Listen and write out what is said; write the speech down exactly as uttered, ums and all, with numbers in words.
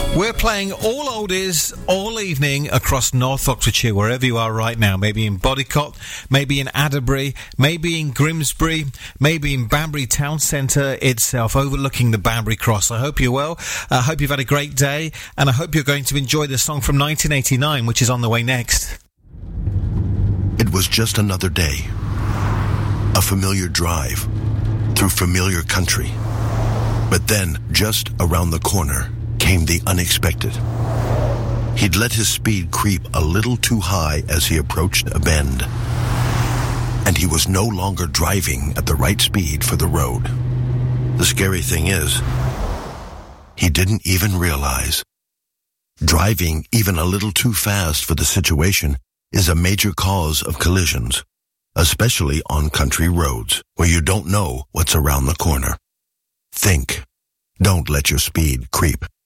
We're playing all oldies all evening across North Oxfordshire, wherever you are right now. Maybe in Bodycott, maybe in Adderbury, maybe in Grimsbury, maybe in Banbury Town Centre itself, overlooking the Banbury Cross. I hope you're well. I hope you've had a great day, and I hope you're going to enjoy the song from nineteen eighty-nine, which is on the way next. It was just another day. A familiar drive through familiar country. But then, just around the corner, came the unexpected. He'd let his speed creep a little too high as he approached a bend. And he was no longer driving at the right speed for the road. The scary thing is, he didn't even realize. Driving even a little too fast for the situation is a major cause of collisions, especially on country roads where you don't know what's around the corner. Think. Don't let your speed creep.